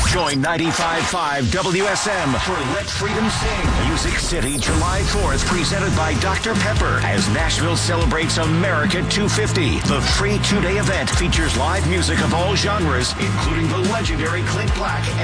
Join 95.5 WSM for Let Freedom Sing. Music City, July 4th, presented by Dr. Pepper as Nashville celebrates America 250. The free two-day event features live music of all genres, including the legendary Clint Black